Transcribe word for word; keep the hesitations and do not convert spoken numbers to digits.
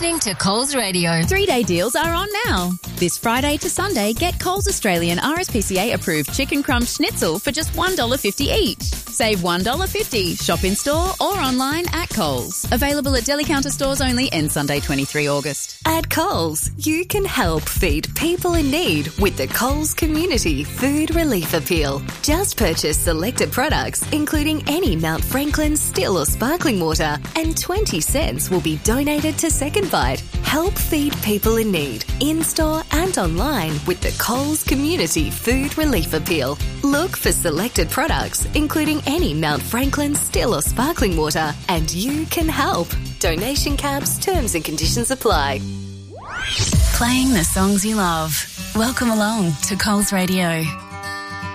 listening to Coles Radio. Three-day deals are on now. This Friday to Sunday, get Coles Australian R S P C A-approved chicken crumb schnitzel for just one dollar fifty each. Save one dollar fifty. Shop in-store or online at Coles. Available at deli counter stores only, end Sunday, the twenty-third of August. At Coles, you can help feed people in need with the Coles Community Food Relief Appeal. Just purchase selected products, including any Mount Franklin still or sparkling water, and twenty cents will be donated to Second Bite. Help feed people in need, in-store and online with the Coles Community Food Relief Appeal. Look for selected products, including any Mount Franklin still or sparkling water, and you can help. Donation caps, terms and conditions apply. Playing the songs you love. Welcome along to Coles Radio.